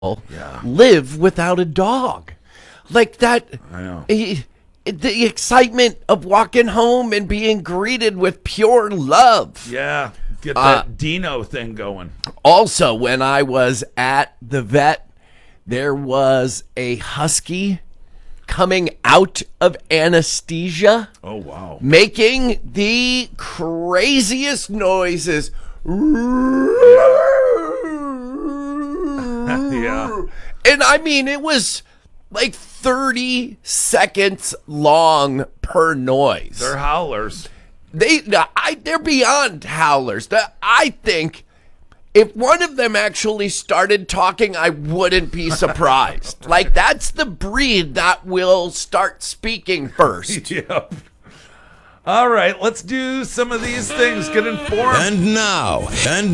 live without a dog. Like that, I know. The excitement of walking home and being greeted with pure love. Yeah, get that Dino thing going. Also, when I was at the vet, there was a husky coming out of anesthesia. Oh, wow. Making the craziest noises. Yeah. And I mean, it was like 30 seconds long per noise. They're howlers. They're beyond howlers. I think if one of them actually started talking, I wouldn't be surprised. Like, that's the breed that will start speaking first. Yep. All right, let's do some of these things. Get informed. And now,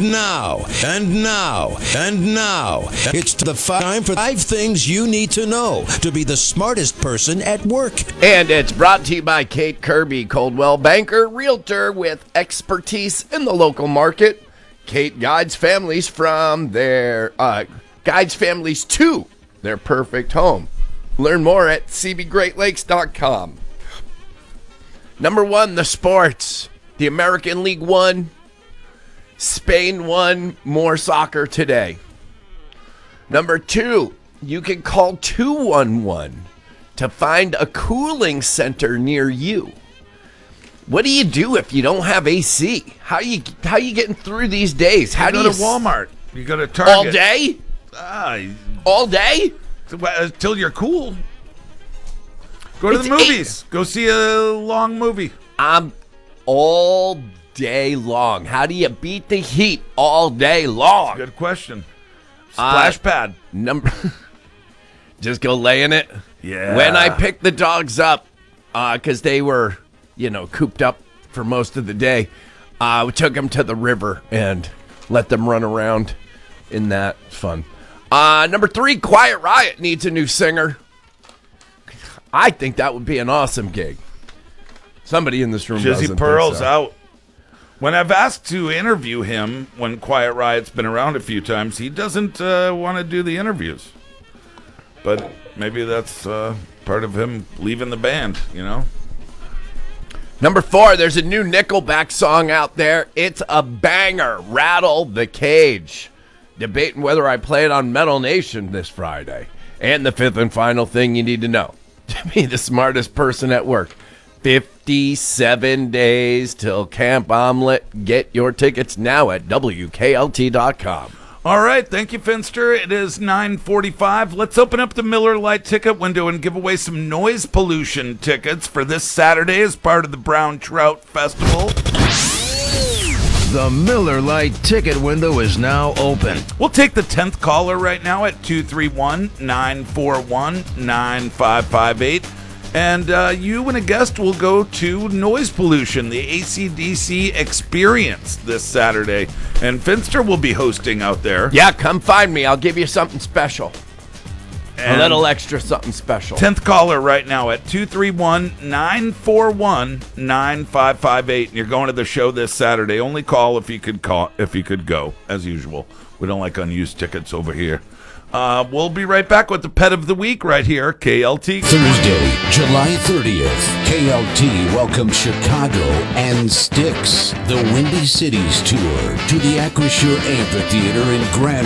it's the time for 5 things you need to know to be the smartest person at work. And it's brought to you by Kate Kirby, Coldwell Banker, realtor with expertise in the local market. Kate guides families to their perfect home. Learn more at cbgreatlakes.com. Number 1, the sports. The American League won. Spain won more soccer today. Number 2, you can call 211 to find a cooling center near you. What do you do if you don't have AC? How you getting through these days? How do you go to Walmart? You go to Target all day? All day? Till you're cool. Go to the movies. Go see a long movie. All day long. How do you beat the heat all day long? Good question. Splash pad. Just go lay in it. Yeah. When I picked the dogs up, because they were, cooped up for most of the day, we took them to the river and let them run around in that. Fun. Number 3, Quiet Riot needs a new singer. I think that would be an awesome gig. Somebody in this room Jizzy doesn't Pearl's think so. out. When I've asked to interview him, when Quiet Riot's been around a few times, he doesn't want to do the interviews. But maybe that's part of him leaving the band, Number 4, there's a new Nickelback song out there. It's a banger. Rattle the Cage. Debating whether I play it on Metal Nation this Friday. And the 5th and final thing you need to know. To be the smartest person at work. 57 days till Camp Omelet. Get your tickets now at WKLT.com. All right, thank you, Finster. It is 9:45. Let's open up the Miller Lite ticket window and give away some noise pollution tickets for this Saturday as part of the Brown Trout Festival. The Miller Lite ticket window is now open. We'll take the 10th caller right now at 231-941-9558. And you and a guest will go to Noise Pollution, the AC/DC experience this Saturday. And Finster will be hosting out there. Yeah, come find me. I'll give you something special. And a little extra something special. 10th caller right now at 231-941-9558. And you're going to the show this Saturday. Only call if you could go, as usual. We don't like unused tickets over here. We'll be right back with the pet of the week right here, KLT. Thursday, July 30th, KLT welcomes Chicago and Styx, the Windy Cities Tour, to the Acrisure Amphitheater in Grand